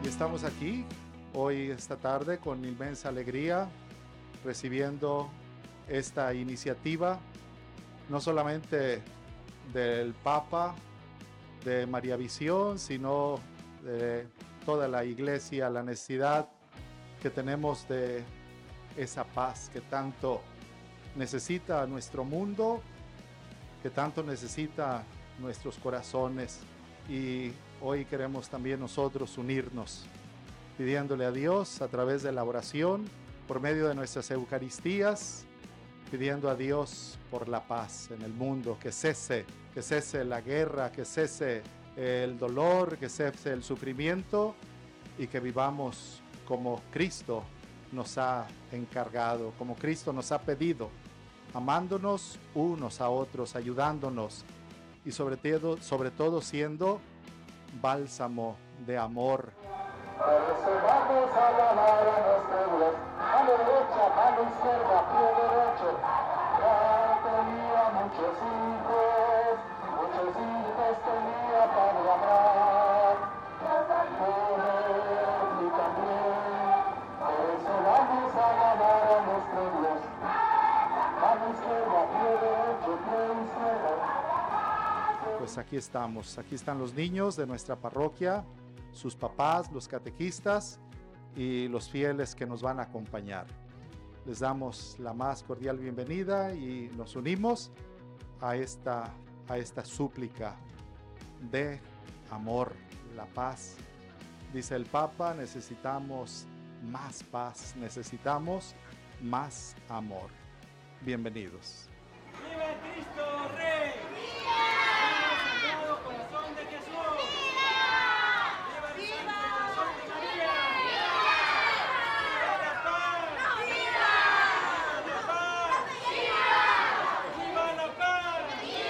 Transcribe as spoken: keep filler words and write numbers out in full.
Y estamos aquí hoy, esta tarde, con inmensa alegría, recibiendo esta iniciativa, no solamente del Papa, de María Visión, sino de toda la Iglesia, la necesidad que tenemos de esa paz que tanto necesita nuestro mundo, que tanto necesita nuestros corazones. Y hoy queremos también nosotros unirnos, pidiéndole a Dios a través de la oración, por medio de nuestras Eucaristías, pidiendo a Dios por la paz en el mundo, que cese, que cese la guerra, que cese el dolor, que cese el sufrimiento y que vivamos como Cristo nos ha encargado, como Cristo nos ha pedido, amándonos unos a otros, ayudándonos y sobre todo, sobre todo siendo bálsamo de amor. Por eso vamos a alabar a nuestro Dios, mano derecha, mano izquierda, pie derecho. Ya tenía muchos hijos, muchos hijos tenía para Abraham. Con él y también, por eso vamos a alabar a nuestro Dios. Mano izquierda, pie derecho, pie izquierdo. Pues aquí estamos, aquí están los niños de nuestra parroquia, sus papás, los catequistas y los fieles que nos van a acompañar. Les damos la más cordial bienvenida y nos unimos a esta, a esta súplica de amor, la paz. Dice el Papa, necesitamos más paz, necesitamos más amor. Bienvenidos.